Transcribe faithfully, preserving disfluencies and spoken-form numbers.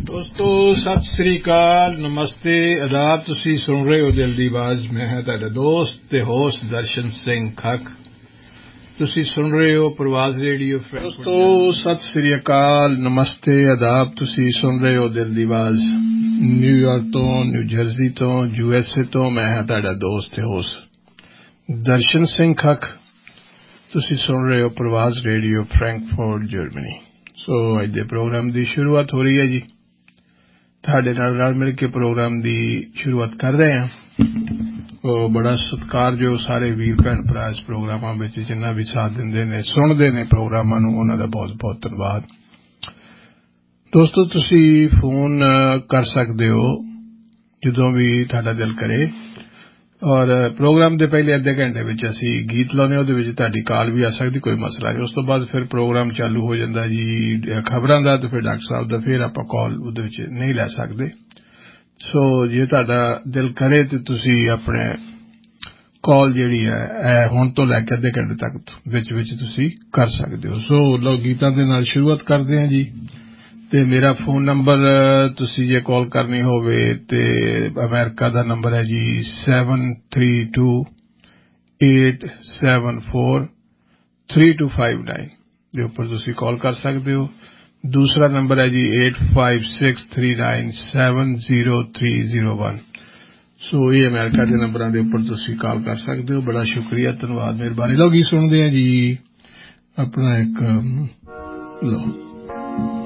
ਦੋਸਤੋ ਸਤਿ ਸ੍ਰੀ ਅਕਾਲ, ਨਮਸਤੇ, ਆਦਾਬ। ਤੁਸੀਂ ਸੁਣ ਰਹੇ ਹੋ ਦਿਲ ਦੀ ਆਵਾਜ਼। ਮੈਂ ਹਾਂ ਤੁਹਾਡਾ ਦੋਸਤ ਤੇ ਹੋਸਟ ਦਰਸ਼ਨ ਸਿੰਘ ਖੱਖ। ਤੁਸੀਂ ਸੁਣ ਰਹੇ ਹੋ ਪ੍ਰਵਾਜ਼ ਰੇਡੀਓ। ਦੋਸਤੋ ਸਤਿ ਸ੍ਰੀ ਅਕਾਲ, ਨਮਸਤੇ, ਆਦਾਬ। ਤੁਸੀਂ ਸੁਣ ਰਹੇ ਹੋ ਦਿਲ ਦੀ ਆਵਾਜ਼ ਨਿਊਯਾਰਕ ਤੋਂ, ਨਿਊ ਜਰਸੀ ਤੋਂ, ਯੂ ਐਸ ਏ ਤੋਂ। ਮੈਂ ਹਾਂ ਤੁਹਾਡਾ ਦੋਸਤ ਤੇ ਹੋਸਟ ਦਰਸ਼ਨ ਸਿੰਘ ਖੱਖ। ਤੁਸੀਂ ਸੁਣ ਰਹੇ ਹੋ ਪ੍ਰਵਾਜ਼ ਰੇਡੀਓ, ਫਰੈਂਕਫਰਟ, ਜਰਮਨੀ। ਸੋ ਅੱਜ ਦੇ ਪ੍ਰੋਗਰਾਮ ਦੀ ਸ਼ੁਰੂਆਤ ਹੋ ਰਹੀ ਹੈ ਜੀ। ਤੁਹਾਡੇ ਨਾਲ ਰਲ ਮਿਲ ਕੇ ਪ੍ਰੋਗਰਾਮ ਦੀ ਸ਼ੁਰੂਆਤ ਕਰ ਰਹੇ ਹਾਂ। ਉਹ ਬੜਾ ਸਤਿਕਾਰਯੋਗ ਸਾਰੇ ਵੀਰ ਭੈਣ ਭਰਾ ਇਸ ਪ੍ਰੋਗਰਾਮਾਂ ਵਿੱਚ ਜਿੰਨਾ ਵੀ ਸਾਥ ਦਿੰਦੇ ਨੇ, ਸੁਣਦੇ ਨੇ ਪ੍ਰੋਗਰਾਮਾਂ ਨੂੰ, ਉਹਨਾਂ ਦਾ ਬਹੁਤ ਬਹੁਤ ਧੰਨਵਾਦ। ਦੋਸਤੋ ਤੁਸੀਂ ਫੋਨ ਕਰ ਸਕਦੇ ਹੋ ਜਦੋਂ ਵੀ ਤੁਹਾਡਾ ਦਿਲ ਕਰੇ, ਔਰ ਪ੍ਰੋਗਰਾਮ ਦੇ ਪਹਿਲੇ ਅੱਧੇ ਘੰਟੇ ਵਿੱਚ ਅਸੀਂ ਗੀਤ ਲਾਉਂਦੇ ਹਾਂ। ਉਹਦੇ ਵਿੱਚ ਤੁਹਾਡੀ ਕਾਲ ਵੀ ਆ ਸਕਦੀ, ਕੋਈ ਮਸਲਾ ਨਹੀਂ। ਉਸ ਤੋਂ ਬਾਅਦ ਫਿਰ ਪ੍ਰੋਗਰਾਮ ਚਾਲੂ ਹੋ ਜਾਂਦਾ ਜੀ ਖਬਰਾਂ ਦਾ, ਤੇ ਫਿਰ ਡਾਕਟਰ ਸਾਹਿਬ ਦਾ, ਫਿਰ ਆਪਾਂ ਕਾਲ ਉਹਦੇ ਵਿੱਚ ਨਹੀਂ ਲੈ ਸਕਦੇ। ਸੋ ਜੇ ਤੁਹਾਡਾ ਦਿਲ ਕਰੇ ਤੇ ਤੁਸੀਂ ਆਪਣੇ ਕਾਲ ਜਿਹੜੀ ਹੈ ਹੁਣ ਤੋਂ ਲੈ ਕੇ ਅੱਧੇ ਘੰਟੇ ਤੱਕ ਵਿੱਚ ਵਿੱਚ ਤੁਸੀਂ ਕਰ ਸਕਦੇ ਹੋ। ਸੋ ਲਓ ਗੀਤਾਂ ਦੇ ਨਾਲ ਸ਼ੁਰੂਆਤ ਕਰਦੇ ਹਾਂ ਜੀ। ਤੇ ਮੇਰਾ ਫੋਨ ਨੰਬਰ ਤੁਸੀਂ ਜੇ ਕਾਲ ਕਰਨੀ ਹੋਵੇ ਤੇ ਅਮਰੀਕਾ ਦਾ ਨੰਬਰ ਹੈ ਜੀ seven three two eight seven four three two five nine ਦੇ ਉੱਪਰ ਤੁਸੀਂ ਕਾਲ ਕਰ ਸਕਦੇ ਹੋ। ਦੂਸਰਾ ਨੰਬਰ ਹੈ ਜੀ eight five six three nine seven zero three zero one. ਸੋ ਇਹ ਅਮਰੀਕਾ ਦੇ ਨੰਬਰਾਂ ਦੇ ਉੱਪਰ ਤੁਸੀਂ ਕਾਲ ਕਰ ਸਕਦੇ ਹੋ। ਬੜਾ ਸ਼ੁਕਰੀਆ, ਧੰਨਵਾਦ, ਮਿਹਰਬਾਨੀ। ਲਓ ਗੀਤ ਸੁਣਦੇ ਹਾਂ ਜੀ ਆਪਣਾ ਇੱਕ ਲਓ